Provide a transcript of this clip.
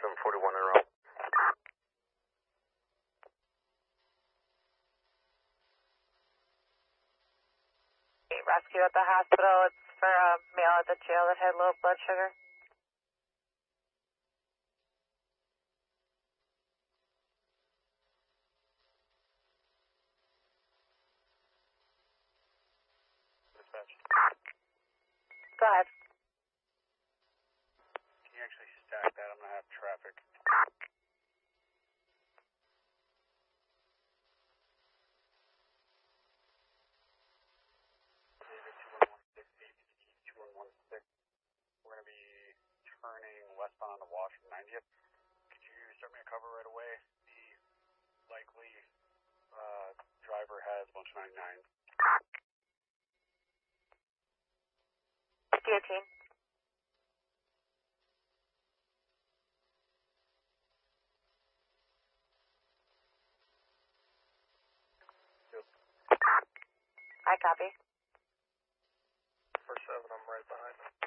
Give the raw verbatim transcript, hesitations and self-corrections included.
seven forty-one in a row. Rescue at the hospital. It's for a male at the jail that had low blood sugar. Dispatch. Go ahead. Can you actually stack that? I'm going to have traffic. two one one six. We're going to be turning westbound on the wash from ninetieth. Could you start me a cover right away? The likely uh, driver has a bunch of ninety-nines. fifty eighteen. I copy. For seven, I'm right behind him.